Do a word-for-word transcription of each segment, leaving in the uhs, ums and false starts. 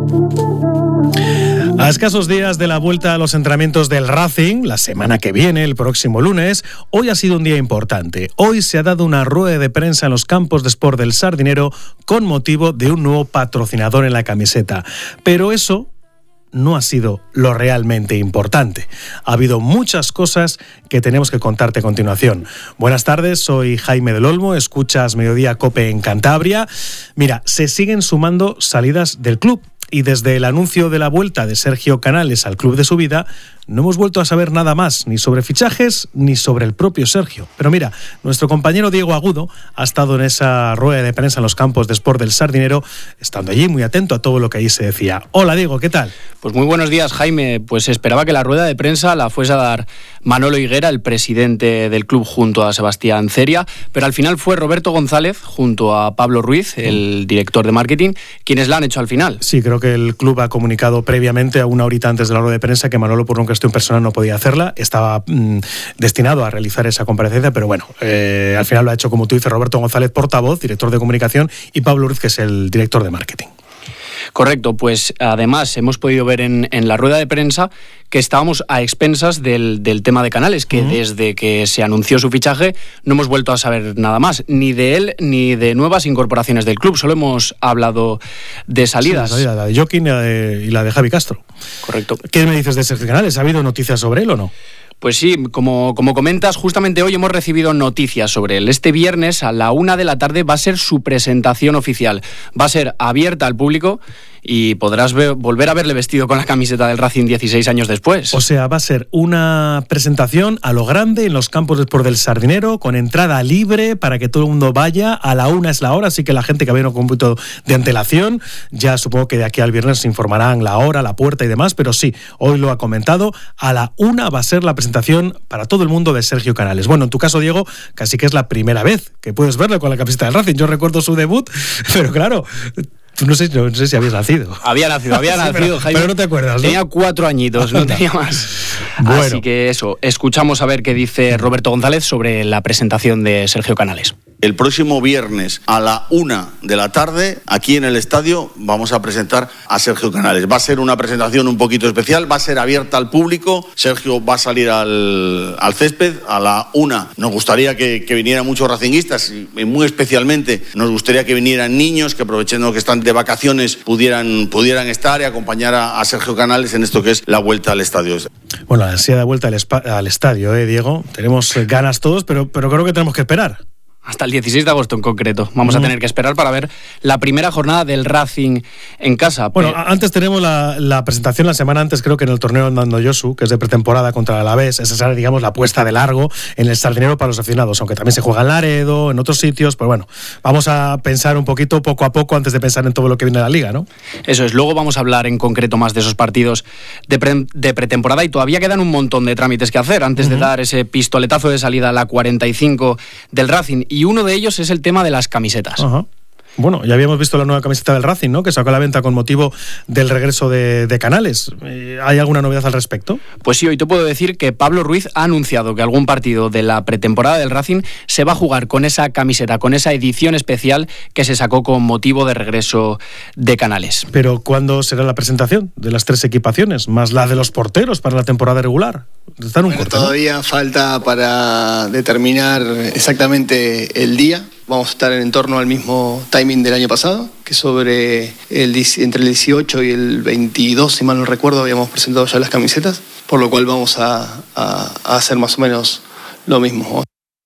A escasos días de la vuelta a los entrenamientos del Racing, la semana que viene, el próximo lunes, hoy ha sido un día importante. Hoy se ha dado una rueda de prensa en los campos de Sport del Sardinero con motivo de un nuevo patrocinador en la camiseta. Pero eso no ha sido lo realmente importante. Ha habido muchas cosas que tenemos que contarte a continuación. Buenas tardes, soy Jaime del Olmo, escuchas Mediodía Cope en Cantabria. Mira, se siguen sumando salidas del club. Y desde el anuncio de la vuelta de Sergio Canales al club de su vida, no hemos vuelto a saber nada más, ni sobre fichajes, ni sobre el propio Sergio. Pero mira, nuestro compañero Diego Agudo ha estado en esa rueda de prensa en los campos de Sport del Sardinero, estando allí muy atento a todo lo que allí se decía. Hola Diego, ¿qué tal? Pues muy buenos días, Jaime. Pues esperaba que la rueda de prensa la fuese a dar Manolo Higuera, el presidente del club, junto a Sebastián Ceria, pero al final fue Roberto González, junto a Pablo Ruiz, el director de marketing, quienes la han hecho al final. Sí, creo que el club ha comunicado previamente, a una horita antes de la rueda de prensa, que Manolo, por una cuestión personal, no podía hacerla. Estaba mmm, destinado a realizar esa comparecencia, pero bueno, eh, al final lo ha hecho, como tú dices, Roberto González, portavoz, director de comunicación, y Pablo Ruiz, que es el director de marketing. Correcto, pues además hemos podido ver en, en la rueda de prensa que estábamos a expensas del, del tema de Canales, que uh-huh. desde que se anunció su fichaje no hemos vuelto a saber nada más, ni de él ni de nuevas incorporaciones del club, solo hemos hablado de salidas. Sí, la, salida, la de Joaquín y la de, y la de Javi Castro. Correcto. ¿Qué me dices de Sergio Canales? ¿Ha habido noticias sobre él o no? Pues sí, como, como comentas, justamente hoy hemos recibido noticias sobre él. Este viernes a la una de la tarde va a ser su presentación oficial. Va a ser abierta al público y podrás ver, volver a verle vestido con la camiseta del Racing dieciséis años después. O sea, va a ser una presentación a lo grande en los campos de Sport del Sardinero, con entrada libre para que todo el mundo vaya. A la una es la hora, así que la gente que viene con un poquito de antelación, ya supongo que de aquí al viernes se informarán la hora, la puerta y demás, pero sí, hoy lo ha comentado, a la una va a ser la presentación para todo el mundo de Sergio Canales. Bueno, en tu caso, Diego, casi que es la primera vez que puedes verlo con la camiseta del Racing. Yo recuerdo su debut, pero claro, no sé, no sé si habías nacido. Había nacido, había nacido, sí, pero, Jaime. Pero no te acuerdas, ¿no? Tenía cuatro añitos, no tenía más. Bueno. Así que eso, escuchamos a ver qué dice Roberto González sobre la presentación de Sergio Canales. El próximo viernes a la una de la tarde, aquí en el estadio, vamos a presentar a Sergio Canales. Va a ser una presentación un poquito especial, va a ser abierta al público. Sergio va a salir al, al césped a la una. Nos gustaría que, que vinieran muchos racinguistas y muy especialmente nos gustaría que vinieran niños que, aprovechando que están de vacaciones, pudieran, pudieran estar y acompañar a, a Sergio Canales en esto que es la vuelta al estadio. Bueno, la ansia de vuelta al, espa- al estadio, ¿eh, Diego? Tenemos ganas todos, pero, pero creo que tenemos que esperar. Hasta el dieciséis de agosto en concreto. Vamos mm. a tener que esperar para ver la primera jornada del Racing en casa. Bueno, pero... antes tenemos la, la presentación la semana antes, creo que en el torneo Andando Yosu, que es de pretemporada contra el Alavés. Esa será, digamos, la puesta de largo en el Sardinero para los aficionados, aunque también se juega en Laredo, en otros sitios. Pues bueno, vamos a pensar un poquito poco a poco antes de pensar en todo lo que viene de la Liga, ¿no? Eso es. Luego vamos a hablar en concreto más de esos partidos de, pre- de pretemporada y todavía quedan un montón de trámites que hacer antes uh-huh. de dar ese pistoletazo de salida a la cuarenta y cinco del Racing. Y uno de ellos es el tema de las camisetas. Ajá. Bueno, ya habíamos visto la nueva camiseta del Racing, ¿no? Que sacó a la venta con motivo del regreso de, de Canales. ¿Hay alguna novedad al respecto? Pues sí, hoy te puedo decir que Pablo Ruiz ha anunciado que algún partido de la pretemporada del Racing se va a jugar con esa camiseta, con esa edición especial que se sacó con motivo de regreso de Canales. ¿Pero cuándo será la presentación de las tres equipaciones? Más la de los porteros para la temporada regular. Está en un bueno, corte, todavía ¿no? falta para determinar exactamente el día. Vamos a estar en torno al mismo timing del año pasado, que sobre el, entre el dieciocho y el veintidós, si mal no recuerdo, habíamos presentado ya las camisetas, por lo cual vamos a, a, a hacer más o menos lo mismo.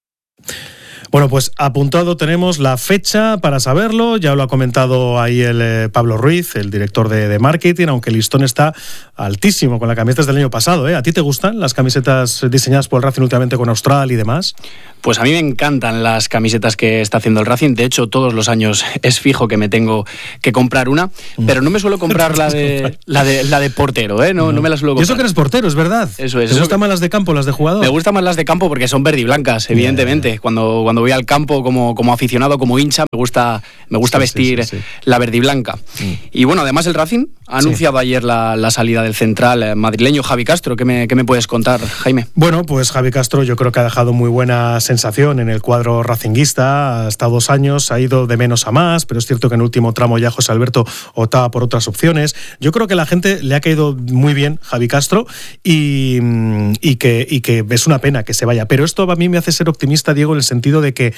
Bueno, pues apuntado tenemos la fecha para saberlo, ya lo ha comentado ahí el eh, Pablo Ruiz, el director de, de marketing, aunque el listón está altísimo con las camisetas del año pasado, ¿eh? ¿A ti te gustan las camisetas diseñadas por el Racing últimamente con Austral y demás? Pues a mí me encantan las camisetas que está haciendo el Racing, de hecho todos los años es fijo que me tengo que comprar una, pero no me suelo comprar la de la de, la de portero, ¿eh? no, no. no me la suelo comprar. Y eso que eres portero, es verdad. Eso es. ¿Te gustan más las de campo, las de jugador? Me gustan más las de campo porque son verde y blancas, evidentemente. Yeah. Cuando, cuando voy al campo como, como aficionado, como hincha, me gusta, me gusta sí, vestir sí, sí, sí. la verde y blanca. Mm. Y bueno, además el Racing Ha anunciado sí. ayer la, la salida del central madrileño Javi Castro. ¿Qué me, qué me puedes contar, Jaime? Bueno, pues Javi Castro yo creo que ha dejado muy buena sensación en el cuadro racinguista. Hasta dos años ha ido de menos a más, pero es cierto que en el último tramo ya José Alberto optaba por otras opciones. Yo creo que a la gente le ha caído muy bien Javi Castro y, y, que, y que es una pena que se vaya. Pero esto a mí me hace ser optimista, Diego, en el sentido de que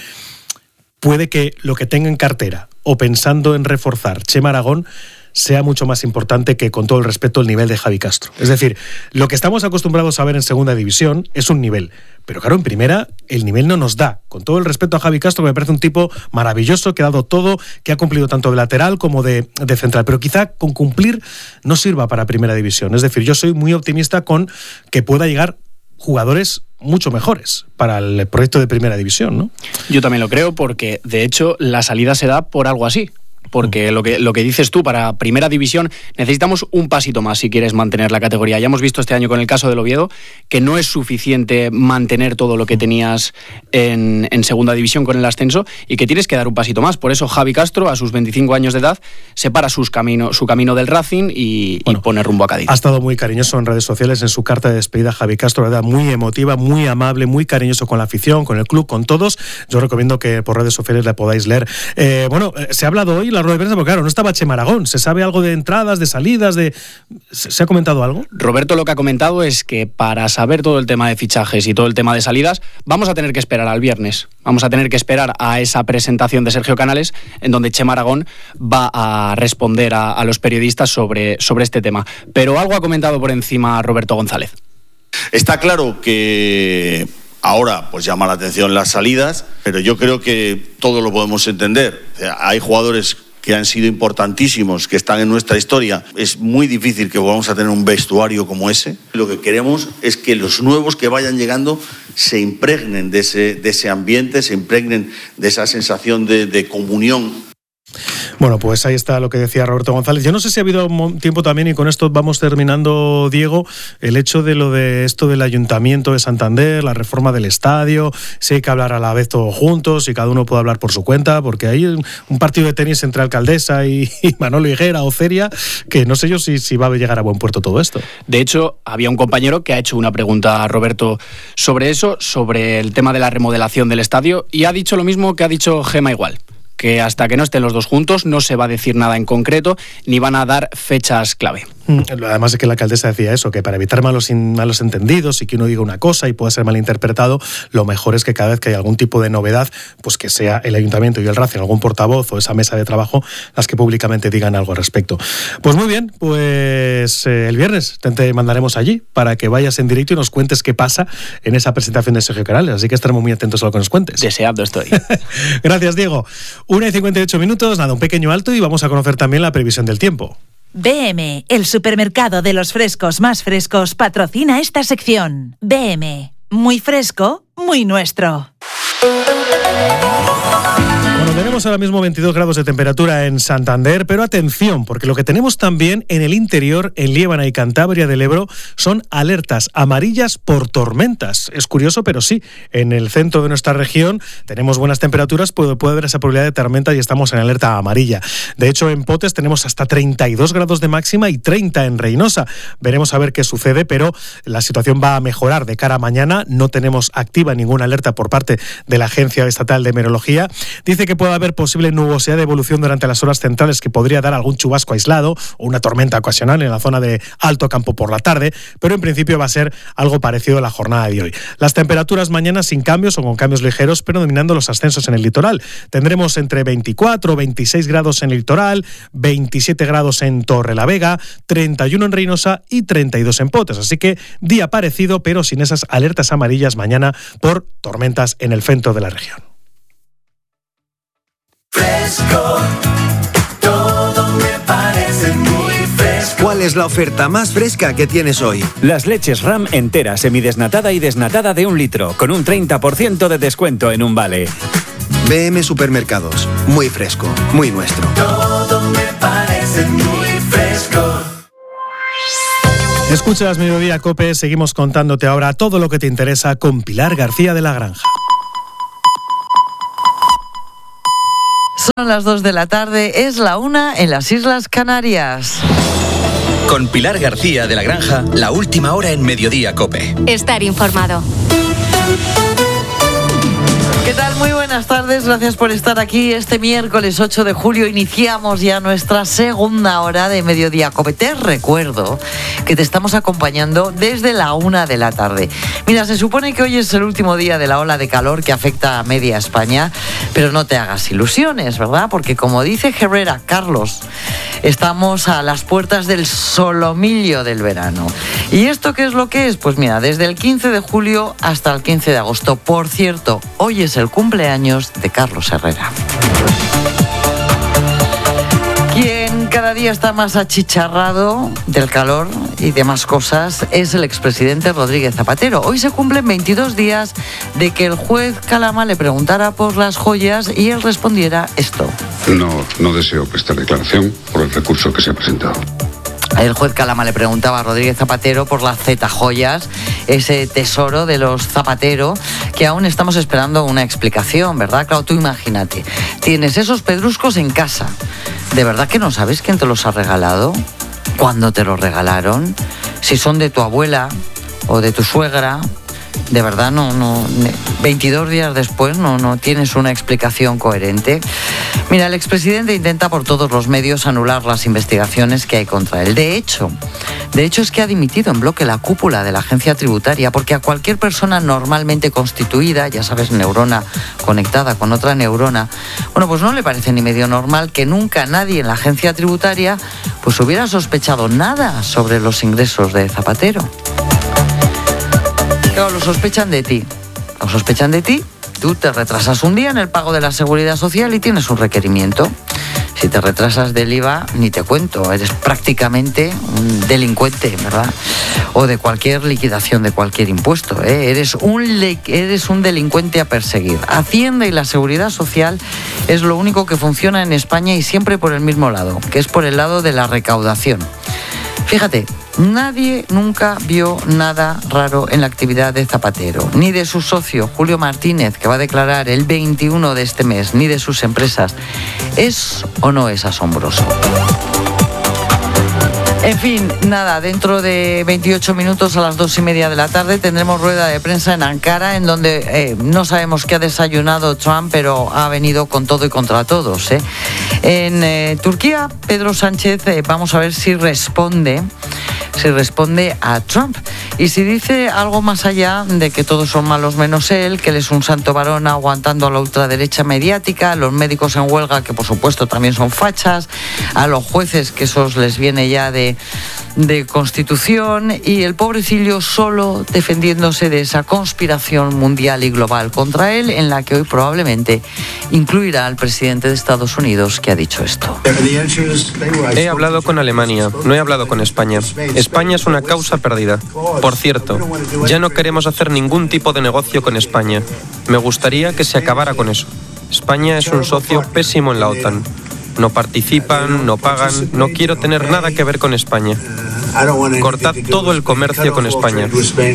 puede que lo que tenga en cartera o pensando en reforzar Chema Aragón sea mucho más importante que, con todo el respeto, el nivel de Javi Castro. Es decir, lo que estamos acostumbrados a ver en segunda división es un nivel, pero claro, en primera el nivel no nos da. Con todo el respeto a Javi Castro, que me parece un tipo maravilloso, que ha dado todo, que ha cumplido tanto de lateral como de, de central, pero quizá con cumplir no sirva para primera división. Es decir, yo soy muy optimista con que pueda llegar jugadores mucho mejores para el proyecto de primera división, ¿no? Yo también lo creo, porque de hecho la salida se da por algo así. Porque lo que, lo que dices tú, para primera división necesitamos un pasito más si quieres mantener la categoría. Ya hemos visto este año con el caso del Oviedo que no es suficiente mantener todo lo que tenías en, en segunda división con el ascenso y que tienes que dar un pasito más. Por eso Javi Castro, a sus veinticinco años de edad, separa sus camino, su camino del Racing y, bueno, y pone rumbo a Cádiz. Ha estado muy cariñoso en redes sociales en su carta de despedida. Javi Castro, la verdad, muy emotiva, muy amable, muy cariñoso con la afición, con el club, con todos. Yo recomiendo que por redes sociales la podáis leer. Eh, bueno, se ha hablado hoy la rueda de prensa, porque claro, no estaba Chema Aragón. ¿Se sabe algo de entradas, de salidas? de ¿Se ha comentado algo? Roberto lo que ha comentado es que para saber todo el tema de fichajes y todo el tema de salidas, vamos a tener que esperar al viernes. Vamos a tener que esperar a esa presentación de Sergio Canales, en donde Chema Aragón va a responder a, a los periodistas sobre, sobre este tema. Pero algo ha comentado por encima Roberto González. Está claro que ahora pues llama la atención las salidas, pero yo creo que todo lo podemos entender. O sea, hay jugadores que han sido importantísimos, que están en nuestra historia. Es muy difícil que volvamos a tener un vestuario como ese. Lo que queremos es que los nuevos que vayan llegando se impregnen de ese, de ese ambiente, se impregnen de esa sensación de, de comunión. Bueno, pues ahí está lo que decía Roberto González. Yo no sé si ha habido tiempo también, y con esto vamos terminando, Diego, el hecho de lo de esto del Ayuntamiento de Santander, la reforma del estadio, si hay que hablar a la vez todos juntos y cada uno puede hablar por su cuenta, porque hay un partido de tenis entre Alcaldesa y, y Manolo Higuera o Ceria, que no sé yo si, si va a llegar a buen puerto todo esto. De hecho, había un compañero que ha hecho una pregunta a Roberto sobre eso, sobre el tema de la remodelación del estadio, y ha dicho lo mismo que ha dicho Gema igual, que hasta que no estén los dos juntos no se va a decir nada en concreto ni van a dar fechas clave. Además de que la alcaldesa decía eso, que para evitar malos, malos entendidos y que uno diga una cosa y pueda ser malinterpretado, lo mejor es que cada vez que hay algún tipo de novedad, pues que sea el Ayuntamiento y el Racing, algún portavoz o esa mesa de trabajo, las que públicamente digan algo al respecto. Pues muy bien, pues eh, el viernes te mandaremos allí para que vayas en directo y nos cuentes qué pasa en esa presentación de Sergio Canales, así que estaremos muy atentos a lo que nos cuentes. Deseando estoy. Gracias, Diego. una y cincuenta y ocho minutos, nada, un pequeño alto y vamos a conocer también la previsión del tiempo. B M, el supermercado de los frescos más frescos, patrocina esta sección. B M, muy fresco, muy nuestro. Bueno, tenemos ahora mismo veintidós grados de temperatura en Santander, pero atención, porque lo que tenemos también en el interior, en Liébana y Cantabria del Ebro, son alertas amarillas por tormentas. Es curioso, pero sí, en el centro de nuestra región tenemos buenas temperaturas, puede, puede haber esa probabilidad de tormenta y estamos en alerta amarilla. De hecho, en Potes tenemos hasta treinta y dos grados de máxima y treinta en Reynosa. Veremos a ver qué sucede, pero la situación va a mejorar de cara a mañana. No tenemos activa ninguna alerta por parte de la Agencia Estatal de Meteorología. Dice que puede haber posible nubosidad de evolución durante las horas centrales que podría dar algún chubasco aislado o una tormenta ocasional en la zona de Alto Campo por la tarde, pero en principio va a ser algo parecido a la jornada de hoy. Las temperaturas mañana sin cambios o con cambios ligeros, pero dominando los ascensos en el litoral. Tendremos entre veinticuatro o veintiséis grados en el litoral, veintisiete grados en Torrelavega, treinta y uno en Reynosa y treinta y dos en Potes. Así que día parecido, pero sin esas alertas amarillas mañana por tormentas en el centro de la región. Fresco, todo me parece muy fresco. ¿Cuál es la oferta más fresca que tienes hoy? Las leches Ram entera, semidesnatada y desnatada de un litro, con un treinta por ciento de descuento en un vale. B M Supermercados, muy fresco, muy nuestro. Todo me parece muy fresco. Escuchas Mediodía Cope, seguimos contándote ahora todo lo que te interesa con Pilar García de la Granja. Son las dos de la tarde, es la una en las Islas Canarias. Con Pilar García de la Granja, la última hora en Mediodía COPE. Estar informado. ¿Qué tal? Muy buenas tardes, gracias por estar aquí. Este miércoles ocho de julio iniciamos ya nuestra segunda hora de Mediodía COPE. Te recuerdo que te estamos acompañando desde la una de la tarde. Mira, se supone que hoy es el último día de la ola de calor que afecta a media España, pero no te hagas ilusiones, ¿verdad? Porque como dice Herrera Carlos, estamos a las puertas del solomillo del verano. ¿Y esto qué es lo que es? Pues mira, desde el quince de julio hasta el quince de agosto. Por cierto, hoy es el cumpleaños de Carlos Herrera. Quien cada día está más achicharrado del calor y demás cosas es el expresidente Rodríguez Zapatero. Hoy se cumplen veintidós días de que el juez Calama le preguntara por las joyas y él respondiera esto. No, no deseo prestar declaración por el recurso que se ha presentado. El juez Calama le preguntaba a Rodríguez Zapatero por las Z-joyas, ese tesoro de los Zapatero, que aún estamos esperando una explicación, ¿verdad? Claro, tú imagínate, tienes esos pedruscos en casa. ¿De verdad que no sabes quién te los ha regalado? ¿Cuándo te los regalaron? Si son de tu abuela o de tu suegra. De verdad, no, no, veintidós días después no, no tienes una explicación coherente. Mira, el expresidente intenta por todos los medios anular las investigaciones que hay contra él. De hecho, de hecho es que ha dimitido en bloque la cúpula de la agencia tributaria, porque a cualquier persona normalmente constituida, ya sabes, neurona conectada con otra neurona, bueno, pues no le parece ni medio normal que nunca nadie en la agencia tributaria pues hubiera sospechado nada sobre los ingresos de Zapatero. Claro, lo sospechan de ti. Lo sospechan de ti. Tú te retrasas un día en el pago de la seguridad social y tienes un requerimiento. Si te retrasas del I V A, ni te cuento. Eres prácticamente un delincuente, ¿verdad? O de cualquier liquidación de cualquier impuesto, ¿eh? Eres un, le- eres un delincuente a perseguir. Hacienda y la seguridad social es lo único que funciona en España y siempre por el mismo lado, que es por el lado de la recaudación. Fíjate, nadie nunca vio nada raro en la actividad de Zapatero, ni de su socio Julio Martínez, que va a declarar el veintiuno de este mes, ni de sus empresas. ¿Es o no es asombroso? En fin, nada, dentro de veintiocho minutos a las dos y media de la tarde tendremos rueda de prensa en Ankara, en donde eh, no sabemos qué ha desayunado Trump, pero ha venido con todo y contra todos, ¿eh? En eh, Turquía, Pedro Sánchez, eh, vamos a ver si responde, si responde a Trump. Y si dice algo más allá de que todos son malos menos él, que él es un santo varón aguantando a la ultraderecha mediática, a los médicos en huelga, que por supuesto también son fachas, a los jueces, que esos les viene ya de, de Constitución, y el pobrecillo solo defendiéndose de esa conspiración mundial y global contra él, en la que hoy probablemente incluirá al presidente de Estados Unidos, que ha dicho esto. He hablado con Alemania, no he hablado con España. España es una causa perdida. Por cierto, ya no queremos hacer ningún tipo de negocio con España. Me gustaría que se acabara con eso. España es un socio pésimo en la OTAN. No participan, no pagan, no quiero tener nada que ver con España. Cortad todo el comercio con España.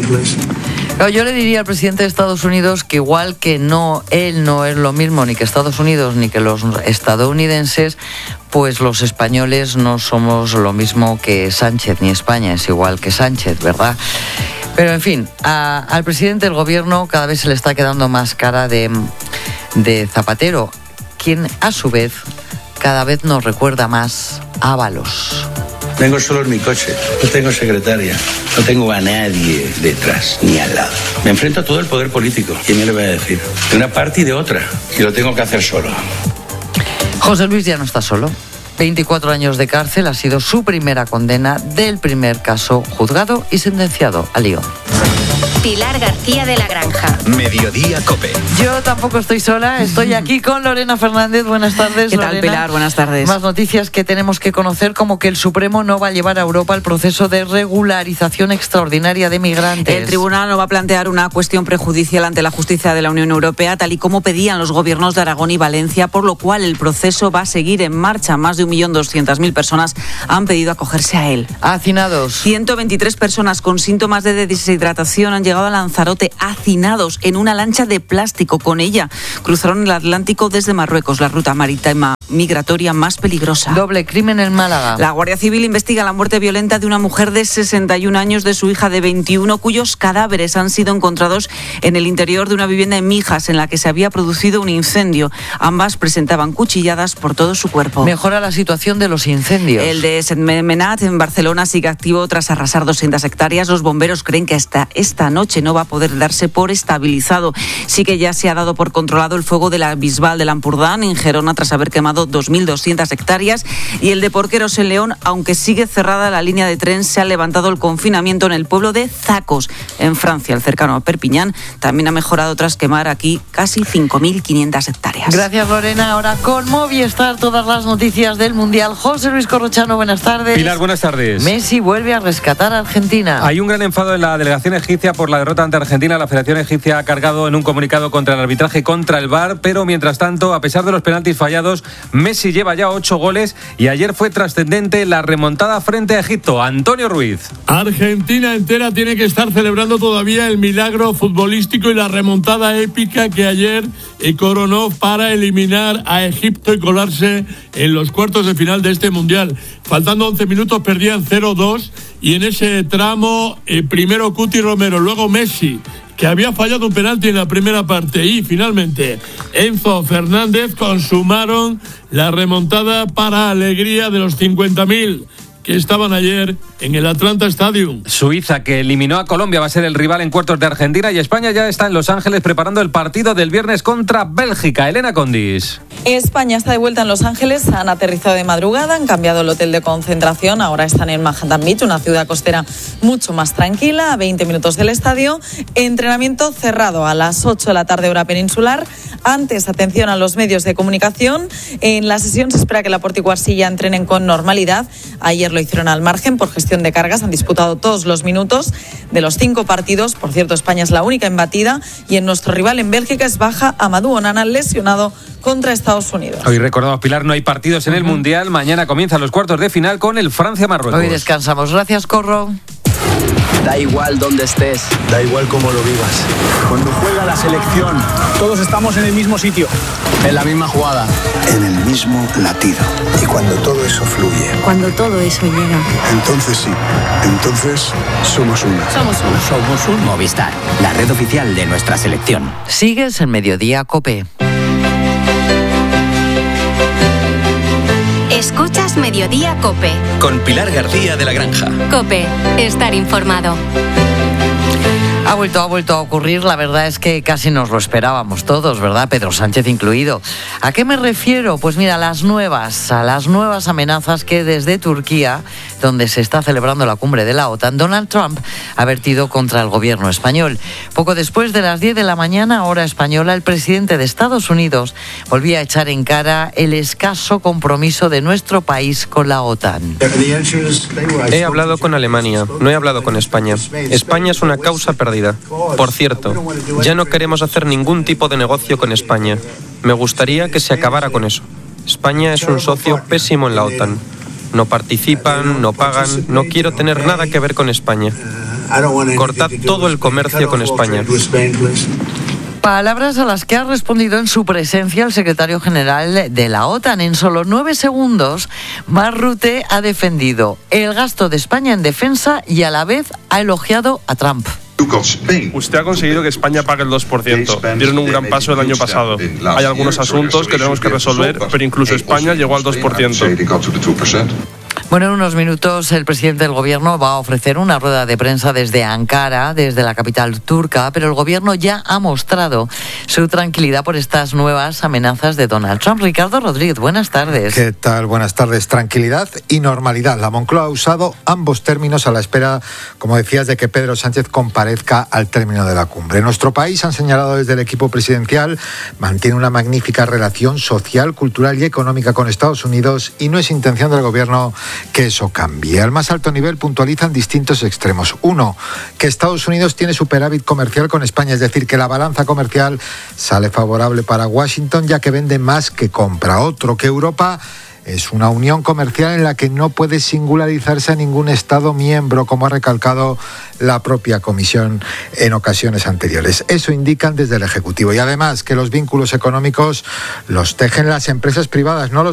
Yo le diría al presidente de Estados Unidos que igual que no, él no es lo mismo ni que Estados Unidos ni que los estadounidenses, pues los españoles no somos lo mismo que Sánchez, ni España es igual que Sánchez, ¿verdad? Pero en fin, a, al presidente del gobierno cada vez se le está quedando más cara de, de Zapatero, quien a su vez cada vez nos recuerda más a Ábalos. Vengo solo en mi coche, no tengo secretaria, no tengo a nadie detrás ni al lado. Me enfrento a todo el poder político. ¿Quién me lo va a decir? De una parte y de otra. Y lo tengo que hacer solo. José Luis ya no está solo. veinticuatro años de cárcel ha sido su primera condena del primer caso juzgado y sentenciado a lío. Pilar García de la Granja. Mediodía COPE. Yo tampoco estoy sola, estoy aquí con Lorena Fernández. Buenas tardes, ¿Qué tal, Lorena? Pilar? Buenas tardes. Más noticias que tenemos que conocer, como que el Supremo no va a llevar a Europa el proceso de regularización extraordinaria de migrantes. El tribunal no va a plantear una cuestión prejudicial ante la justicia de la Unión Europea, tal y como pedían los gobiernos de Aragón y Valencia, por lo cual el proceso va a seguir en marcha. Más de un millón doscientas mil personas han pedido acogerse a él. Hacinados. ciento veintitrés personas con síntomas de deshidratación han llegado llegado a Lanzarote hacinados en una lancha de plástico. Con ella cruzaron el Atlántico desde Marruecos, la ruta marítima migratoria más peligrosa. Doble crimen en Málaga. La Guardia Civil investiga la muerte violenta de una mujer de sesenta y un años de su hija de veintiuno, cuyos cadáveres han sido encontrados en el interior de una vivienda en Mijas, en la que se había producido un incendio. Ambas presentaban cuchilladas por todo su cuerpo. Mejora la situación de los incendios. El de Sentmenat en Barcelona sigue activo tras arrasar doscientas hectáreas. Los bomberos creen que hasta esta noche no va a poder darse por estabilizado. Sí que ya se ha dado por controlado el fuego de la Bisbal del Ampurdán en Gerona tras haber quemado dos mil doscientas hectáreas, y el de Porqueros en León, aunque sigue cerrada la línea de tren, se ha levantado el confinamiento en el pueblo de Zacos, en Francia, el cercano a Perpiñán. También ha mejorado tras quemar aquí casi cinco mil quinientas hectáreas. Gracias, Lorena. Ahora con Movistar, todas las noticias del Mundial. José Luis Corrochano, buenas tardes. Pilar, buenas tardes. Messi vuelve a rescatar a Argentina. Hay un gran enfado en la delegación egipcia por la derrota ante Argentina. La Federación Egipcia ha cargado en un comunicado contra el arbitraje y contra el V A R, pero mientras tanto, a pesar de los penaltis fallados, Messi lleva ya ocho goles y ayer fue trascendente la remontada frente a Egipto. Antonio Ruiz. Argentina entera tiene que estar celebrando todavía el milagro futbolístico y la remontada épica que ayer coronó para eliminar a Egipto y colarse en los cuartos de final de este Mundial. Faltando once minutos perdían cero dos y en ese tramo eh, primero Cuti Romero, luego Messi, que había fallado un penalti en la primera parte, y finalmente Enzo Fernández consumaron la remontada para alegría de los cincuenta mil que estaban ayer en el Atlanta Stadium. Suiza, que eliminó a Colombia, va a ser el rival en cuartos de Argentina, y España ya está en Los Ángeles preparando el partido del viernes contra Bélgica. Elena Condis. España está de vuelta en Los Ángeles, han aterrizado de madrugada, han cambiado el hotel de concentración, ahora están en Manhattan Beach, una ciudad costera mucho más tranquila, a veinte minutos del estadio. Entrenamiento cerrado a las ocho de la tarde hora peninsular. Antes, atención a los medios de comunicación, en la sesión se espera que Laporte y Cubarsí entrenen con normalidad. Ayer lo hicieron al margen por gestión de cargas, han disputado todos los minutos de los cinco partidos. Por cierto, España es la única imbatida, y en nuestro rival en Bélgica es baja Amadou Onana, lesionado contra Estados Unidos. Hoy recordamos, Pilar, no hay partidos en el Mundial. Mañana comienzan los cuartos de final con el Francia-Marruecos. Hoy descansamos. Gracias, Corro. Da igual dónde estés, da igual cómo lo vivas. Cuando juega la selección, todos estamos en el mismo sitio, en la misma jugada, en el mismo latido. Y cuando todo eso fluye, cuando todo eso llega, entonces sí, entonces somos uno. Somos uno. Somos un Movistar, la red oficial de nuestra selección. Sigues en Mediodía COPE. Escuchas Mediodía COPE. Con Pilar García de la Granja. COPE, estar informado. Ha vuelto, ha vuelto a ocurrir, la verdad es que casi nos lo esperábamos todos, ¿verdad? Pedro Sánchez incluido. ¿A qué me refiero? Pues mira, a las nuevas, a las nuevas amenazas que desde Turquía, donde se está celebrando la cumbre de la OTAN, Donald Trump ha vertido contra el gobierno español. Poco después de las diez de la mañana, hora española, el presidente de Estados Unidos volvía a echar en cara el escaso compromiso de nuestro país con la OTAN. He hablado con Alemania, no he hablado con España. España es una causa perdida. Por cierto, ya no queremos hacer ningún tipo de negocio con España. Me gustaría que se acabara con eso. España es un socio pésimo en la OTAN. No participan, no pagan, no quiero tener nada que ver con España. Cortad todo el comercio con España. Palabras a las que ha respondido en su presencia el secretario general de la OTAN. En solo nueve segundos, Mark Rutte ha defendido el gasto de España en defensa y a la vez ha elogiado a Trump. Usted ha conseguido que España pague el dos por ciento. Dieron un gran paso el año pasado. Hay algunos asuntos que tenemos que resolver, pero incluso España llegó al dos por ciento. Bueno, en unos minutos el presidente del gobierno va a ofrecer una rueda de prensa desde Ankara, desde la capital turca, pero el gobierno ya ha mostrado su tranquilidad por estas nuevas amenazas de Donald Trump. Ricardo Rodríguez, buenas tardes. ¿Qué tal? Buenas tardes. Tranquilidad y normalidad. La Moncloa ha usado ambos términos a la espera, como decías, de que Pedro Sánchez comparezca al término de la cumbre. Nuestro país, han señalado desde el equipo presidencial, mantiene una magnífica relación social, cultural y económica con Estados Unidos, y no es intención del gobierno que eso cambie. Al más alto nivel puntualizan distintos extremos. Uno, que Estados Unidos tiene superávit comercial con España, es decir, que la balanza comercial sale favorable para Washington, ya que vende más que compra. Otro, que Europa es una unión comercial en la que no puede singularizarse a ningún Estado miembro, como ha recalcado la propia Comisión en ocasiones anteriores. Eso indican desde el Ejecutivo. Y además que los vínculos económicos los tejen las empresas privadas, no los